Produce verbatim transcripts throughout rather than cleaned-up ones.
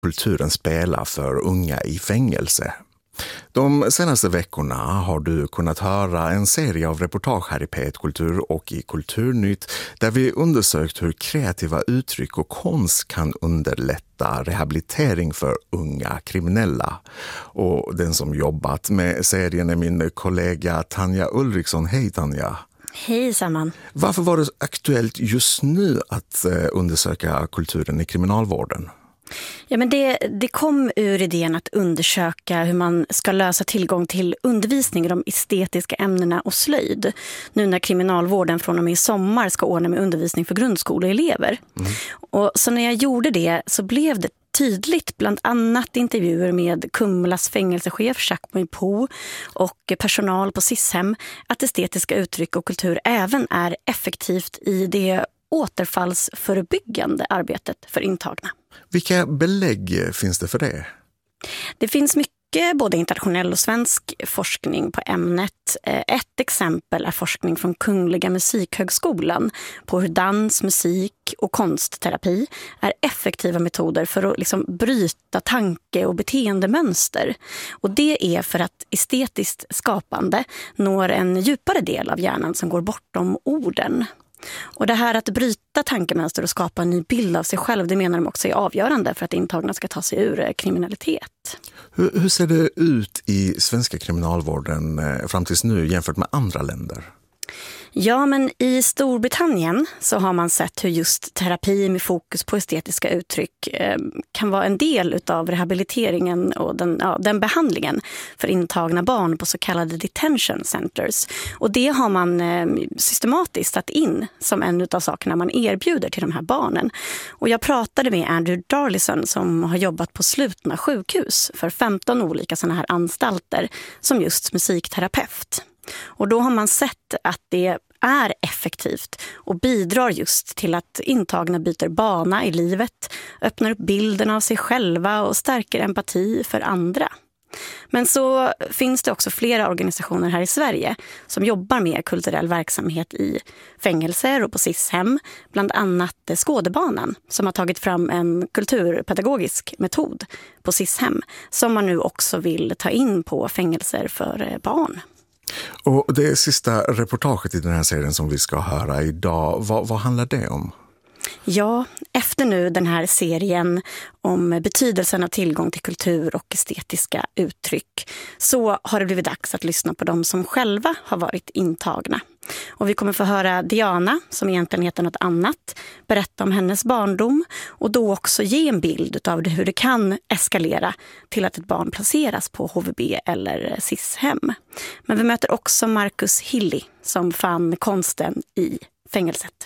kulturen spelar för unga i fängelse. De senaste veckorna har du kunnat höra en serie av reportage här i P ett Kultur och i Kulturnytt där vi undersökt hur kreativa uttryck och konst kan underlätta rehabilitering för unga kriminella. Och den som jobbat med serien är min kollega Tanja Ulriksson. Hej Tanja! Hej Samman! Varför var det aktuellt just nu att undersöka kulturen i kriminalvården? Ja, men det, det kom ur idén att undersöka hur man ska lösa tillgång till undervisning i de estetiska ämnena och slöjd. Nu när kriminalvården från och med i sommar ska ordna med undervisning för grundskoleelever. Mm. Och så när jag gjorde det så blev det tydligt, bland annat intervjuer med Kumlas fängelsechef Jacques Moipo och personal på SIS-hem, att estetiska uttryck och kultur även är effektivt i det återfallsförebyggande arbetet för intagna. Vilka belägg finns det för det? Det finns mycket, både internationell och svensk forskning på ämnet. Ett exempel är forskning från Kungliga Musikhögskolan på hur dans, musik och konstterapi är effektiva metoder för att liksom bryta tanke- och beteendemönster. Och det är för att estetiskt skapande når en djupare del av hjärnan som går bortom orden. Och det här att bryta tankemönster och skapa en ny bild av sig själv, det menar de också är avgörande för att intagna ska ta sig ur kriminalitet. Hur, hur ser det ut i svenska kriminalvården fram tills nu jämfört med andra länder? Ja, men i Storbritannien så har man sett hur just terapi med fokus på estetiska uttryck eh, kan vara en del utav rehabiliteringen och den, ja, den behandlingen för intagna barn på så kallade detention centers. Och det har man eh, systematiskt satt in som en av sakerna man erbjuder till de här barnen. Och jag pratade med Andrew Darlison som har jobbat på slutna sjukhus för femton olika sådana här anstalter som just musikterapeut. Och då har man sett att det är effektivt och bidrar just till att intagna byter bana i livet, öppnar upp bilden av sig själva och stärker empati för andra. Men så finns det också flera organisationer här i Sverige som jobbar med kulturell verksamhet i fängelser och på SIS-hem, bland annat Skådebanan som har tagit fram en kulturpedagogisk metod på SIS-hem som man nu också vill ta in på fängelser för barn. Och det sista reportaget i den här serien som vi ska höra idag, vad, vad handlar det om? Ja, efter nu den här serien om betydelsen av tillgång till kultur och estetiska uttryck så har det blivit dags att lyssna på dem som själva har varit intagna. Och vi kommer få höra Diana, som egentligen heter något annat, berätta om hennes barndom och då också ge en bild av hur det kan eskalera till att ett barn placeras på H V B eller SIS-hem. Men vi möter också Marcus Hilly som fann konsten i fängelset.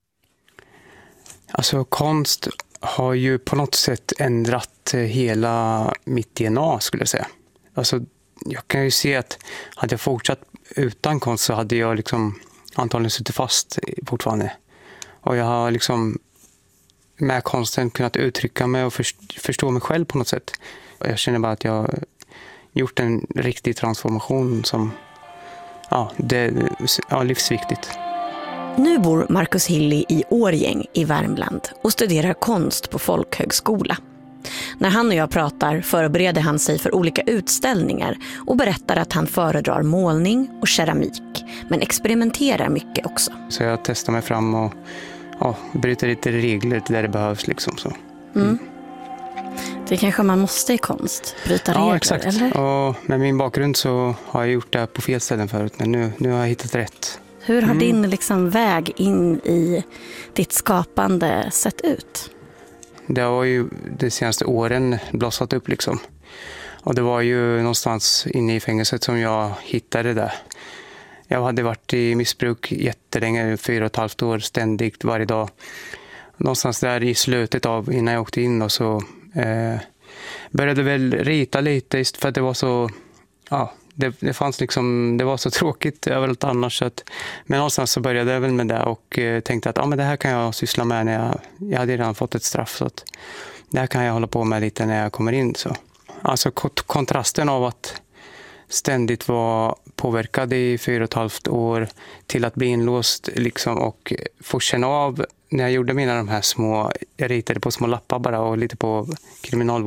Alltså konst har ju på något sätt ändrat hela mitt D N A skulle jag säga. Alltså jag kan ju se att hade jag fortsatt utan konst så hade jag liksom antagligen suttit fast fortfarande. Och jag har liksom med konsten kunnat uttrycka mig och förstå mig själv på något sätt. Och jag känner bara att jag har gjort en riktig transformation som ja, det är ja, livsviktigt. Nu bor Marcus Hilly i Årgäng i Värmland och studerar konst på folkhögskola. När han och jag pratar förbereder han sig för olika utställningar och berättar att han föredrar målning och keramik, men experimenterar mycket också. Så jag testar mig fram och ja, bryter lite regler där det behövs. Liksom, så. Mm. Mm. Det kanske man måste i konst, bryta regler, ja, exakt. Eller? Och med min bakgrund så har jag gjort det på fel ställen förut, men nu, nu har jag hittat rätt. Hur har mm. din liksom, väg in i ditt skapande sett ut? Det har ju de senaste åren blossat upp liksom. Och det var ju någonstans inne i fängelset som jag hittade det. Jag hade varit i missbruk jättelänge, fyra och ett halvt år, ständigt varje dag. Någonstans där i slutet av innan jag åkte in och så eh, började väl rita lite för att det var så, ja, det, det fanns liksom, det var så tråkigt överallt annars. Så att, men någonstans så började jag väl med det och eh, tänkte att ja, men det här kan jag syssla med när jag, jag hade redan fått ett straff så att det här kan jag hålla på med lite när jag kommer in. Så. Alltså kontrasten av att ständigt vara påverkad i fyra och ett halvt år till att bli inlåst liksom, och få känna av när jag gjorde mina de här små, jag ritade på små lappar bara och lite på kriminalvård.